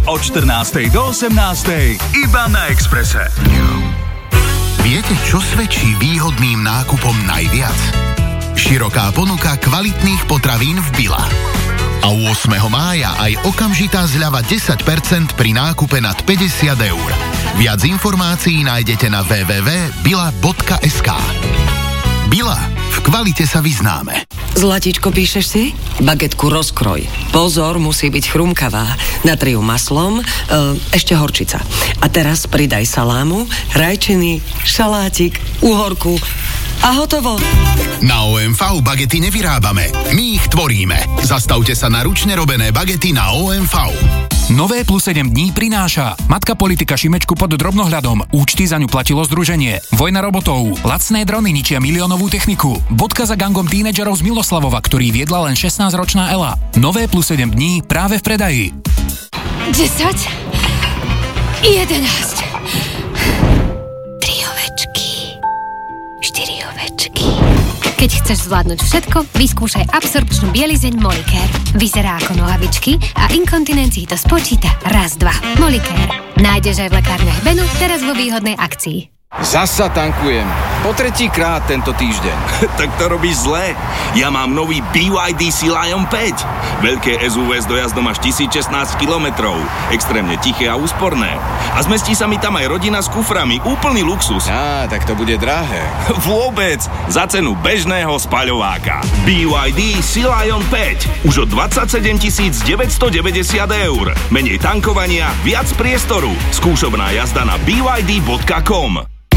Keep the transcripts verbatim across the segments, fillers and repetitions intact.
od štrnástej do osemnástej iba na Expresse. Viete, čo svedčí výhodným nákupom najviac? Široká ponuka kvalitných potravín v Billa. A ôsmeho mája aj okamžitá zľava desať percent pri nákupe nad päťdesiat eur. Viac informácií nájdete na w w w bodka billa bodka es ka. Billa. V kvalite sa vyznáme. Zlatičko, píšeš si? Bagetku rozkroj. Pozor, musí byť chrumkavá. Natri ju maslom, e, ešte horčica. A teraz pridaj salámu, rajčiny, šalátik, uhorku a hotovo. Na ó em vé bagety nevyrábame, my ich tvoríme. Zastavte sa na ručne robené bagety na ó em vé. Nové plus sedem dní prináša matka politika Šimečku pod drobnohľadom. Účty za ňu platilo združenie. Vojna robotov. Lacné drony ničia miliónovú techniku. Bodka za gangom tínedžerov z Miloslavova, ktorý viedla len šestnásťročná Ela. Nové plus sedem dní práve v predaji. desať jedenásť tri ovečky štyri ovečky. Keď chceš zvládnuť všetko, vyskúšaj absorpčnú bielizeň Molicare. Vyzerá ako nohavičky a inkontinencii to spočíta raz, dva. Molicare. Nájdeš aj v lekárniach Benu, teraz vo výhodnej akcii. Zasa tankujem. Po tretí krát tento týždeň. Tak to robíš zle. Ja mám nový bé vé dé Sea Lion päť. Veľké es ú vé s dojazdom až tisíc šestnásť kilometrov. Extrémne tiché a úsporné. A zmestí sa mi tam aj rodina s kuframi. Úplný luxus. Á, tak to bude drahé. Vôbec. Za cenu bežného spaľováka. bé vé dé Sea Lion päť. Už od dvadsaťsedem tisíc deväťstodeväťdesiat eur. Menej tankovania, viac priestoru. Skúšobná jazda na b y d bodka com.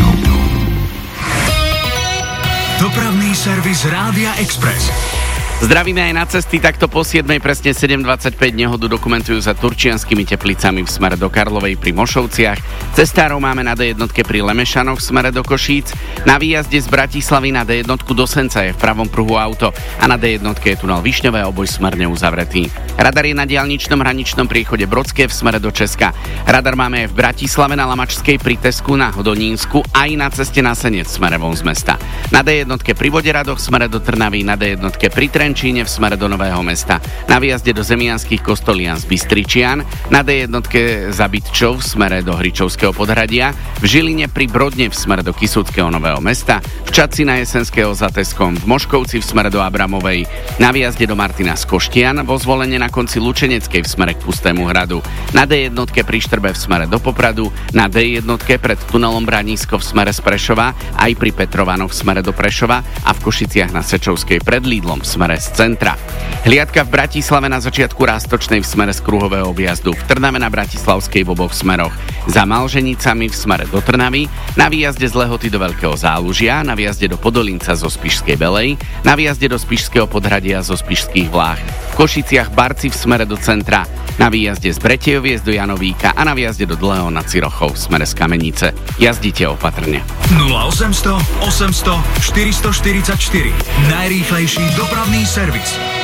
Dopravný servis Rádia Express. Zdravíme aj na cesty, takto po siedmej presne sedem dvadsaťpäť nehodu dokumentujú za Turčianskými Teplicami v smere do Karlovej pri Mošovciach. Cestárov máme na dé jedna pri Lemešanoch v smere do Košíc. Na výjazde z Bratislavy na dé jedna do Senca je v pravom pruhu auto a na dé jedna je tunel Višňové, oboj smerne uzavretý. Radar je na diaľničnom hraničnom priechode Brodské v smere do Česka. Radar máme aj v Bratislave na Lamačskej pri Tesku na Hodonínsku aj na ceste na Senec v smere von z mesta. Na dé jedna pri Voderadoch v smere do Trnavy, na dé jedna pri Trenčíne v smere do Nového Mesta. Na výjazde do Zemianskych Kostolian z Bystričian, na dé jedna za Bytčov v smere do Hričovského podhradia, v Žiline pri Brodne v smere do Kysuckého Nového Mesta, v Čadci na Jesenského za Teskom, v Moškovci v smere do Abramovej, na výjazde do Martina z Koštian, vo Zvolenie na konci Lučeneckej v smere k Pustému hradu, na dé jedna pri Štrbe v smere do Popradu, na dé jedna pred tunelom Branísko v smere z Prešova, aj pri Petrovanoch v smere do Prešova a v Košiciach na Sečovskej pred Lídlom v smere z centra. Hliadka v Bratislave na začiatku Rástočnej v smere z kruhového objazdu, v Trnave na Bratislavskej v oboch smeroch, za Malženicami v smere do Trnavy, na výjazde z Lehoty do Veľkého Zálužia, na výjazde do Podolinca zo Spišskej Belej, na výjazde do Spišského podhradia zo Spišských Vláh, v Košiciach Barci v smere do centra, na výjazde z Bretejoviec do Janovíka a na výjazde do Dlhého nad Cirochou v smere z Kamenice. Jazdite opatrne. nula osemsto osemsto štyristoštyridsaťštyri. Najrýchlejší dopravný servis.